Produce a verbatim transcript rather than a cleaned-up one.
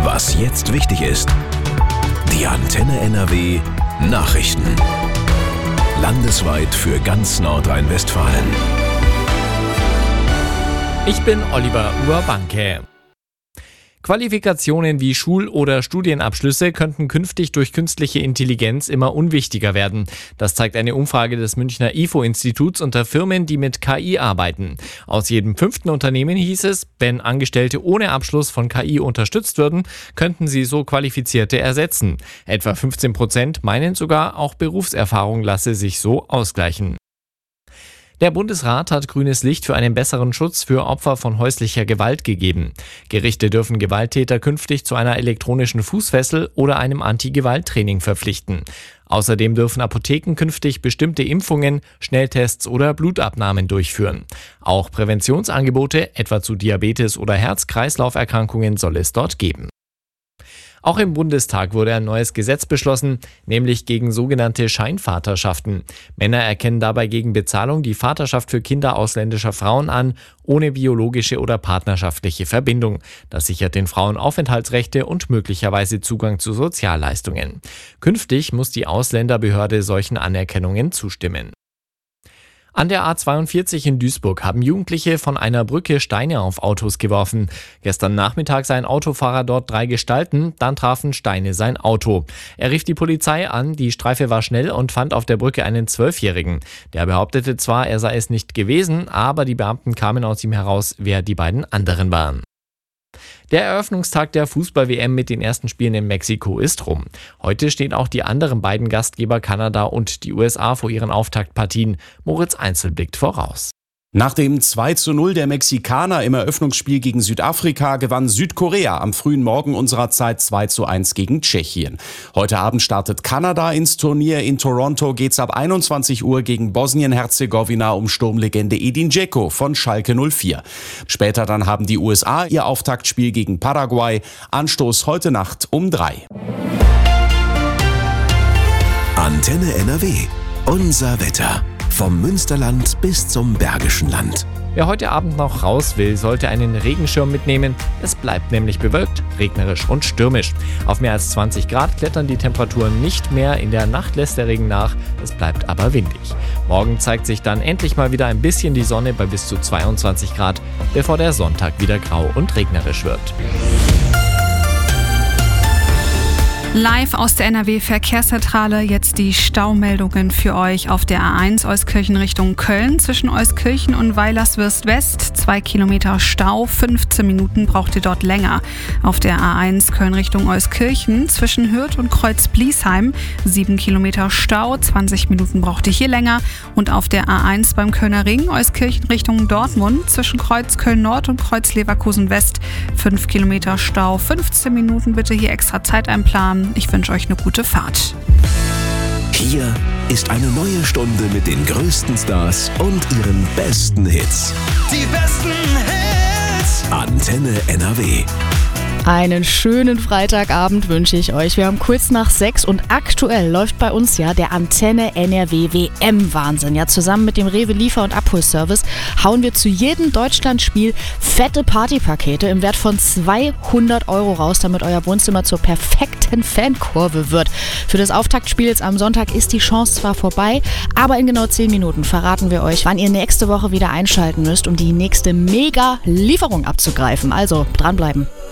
Was jetzt wichtig ist. Die Antenne N R W Nachrichten. Landesweit für ganz Nordrhein-Westfalen. Ich bin Oliver Urbanke. Qualifikationen wie Schul- oder Studienabschlüsse könnten künftig durch künstliche Intelligenz immer unwichtiger werden. Das zeigt eine Umfrage des Münchner I F O-Instituts unter Firmen, die mit K I arbeiten. Aus jedem fünften Unternehmen hieß es, wenn Angestellte ohne Abschluss von K I unterstützt würden, könnten sie so Qualifizierte ersetzen. Etwa fünfzehn Prozent meinen sogar, auch Berufserfahrung lasse sich so ausgleichen. Der Bundesrat hat grünes Licht für einen besseren Schutz für Opfer von häuslicher Gewalt gegeben. Gerichte dürfen Gewalttäter künftig zu einer elektronischen Fußfessel oder einem Anti-Gewalt-Training verpflichten. Außerdem dürfen Apotheken künftig bestimmte Impfungen, Schnelltests oder Blutabnahmen durchführen. Auch Präventionsangebote, etwa zu Diabetes oder Herz-Kreislauf-Erkrankungen, soll es dort geben. Auch im Bundestag wurde ein neues Gesetz beschlossen, nämlich gegen sogenannte Scheinvaterschaften. Männer erkennen dabei gegen Bezahlung die Vaterschaft für Kinder ausländischer Frauen an, ohne biologische oder partnerschaftliche Verbindung. Das sichert den Frauen Aufenthaltsrechte und möglicherweise Zugang zu Sozialleistungen. Künftig muss die Ausländerbehörde solchen Anerkennungen zustimmen. An der A zweiundvierzig in Duisburg haben Jugendliche von einer Brücke Steine auf Autos geworfen. Gestern Nachmittag sah ein Autofahrer dort drei Gestalten, dann trafen Steine sein Auto. Er rief die Polizei an, die Streife war schnell und fand auf der Brücke einen Zwölfjährigen. Der behauptete zwar, er sei es nicht gewesen, aber die Beamten kamen aus ihm heraus, wer die beiden anderen waren. Der Eröffnungstag der Fußball-W M mit den ersten Spielen in Mexiko ist rum. Heute stehen auch die anderen beiden Gastgeber Kanada und die U S A vor ihren Auftaktpartien. Moritz Einzel blickt voraus. Nach dem zwei zu null der Mexikaner im Eröffnungsspiel gegen Südafrika gewann Südkorea am frühen Morgen unserer Zeit zwei zu eins gegen Tschechien. Heute Abend startet Kanada ins Turnier. In Toronto geht's ab einundzwanzig Uhr gegen Bosnien-Herzegowina um Sturmlegende Edin Dzeko von Schalke null vier. Später dann haben die U S A ihr Auftaktspiel gegen Paraguay. Anstoß heute Nacht um drei. Antenne N R W. Unser Wetter. Vom Münsterland bis zum Bergischen Land. Wer heute Abend noch raus will, sollte einen Regenschirm mitnehmen. Es bleibt nämlich bewölkt, regnerisch und stürmisch. Auf mehr als zwanzig Grad klettern die Temperaturen nicht mehr. In der Nacht lässt der Regen nach, es bleibt aber windig. Morgen zeigt sich dann endlich mal wieder ein bisschen die Sonne bei bis zu zweiundzwanzig Grad, bevor der Sonntag wieder grau und regnerisch wird. Live aus der N R W-Verkehrszentrale jetzt die Staumeldungen für euch auf der A eins Euskirchen Richtung Köln. Zwischen Euskirchen und Weilerswürst West zwei Kilometer Stau, fünfzehn Minuten braucht ihr dort länger. Auf der A eins Köln Richtung Euskirchen zwischen Hürth und Kreuz-Bliesheim sieben Kilometer Stau, zwanzig Minuten braucht ihr hier länger. Und auf der A eins beim Kölner Ring Euskirchen Richtung Dortmund zwischen Kreuz Köln Nord und Kreuz Leverkusen West fünf Kilometer Stau, fünfzehn Minuten bitte hier extra Zeit einplanen. Ich wünsche euch eine gute Fahrt. Hier ist eine neue Stunde mit den größten Stars und ihren besten Hits. Die besten Hits. Antenne N R W. Einen schönen Freitagabend wünsche ich euch. Wir haben kurz nach sechs und aktuell läuft bei uns ja der Antenne N R W W M-Wahnsinn. Ja, zusammen mit dem Rewe Liefer- und Abholservice hauen wir zu jedem Deutschlandspiel fette Partypakete im Wert von zweihundert Euro raus, damit euer Wohnzimmer zur perfekten Fankurve wird. Für das Auftaktspiel jetzt am Sonntag ist die Chance zwar vorbei, aber in genau zehn Minuten verraten wir euch, wann ihr nächste Woche wieder einschalten müsst, um die nächste Mega-Lieferung abzugreifen. Also dranbleiben.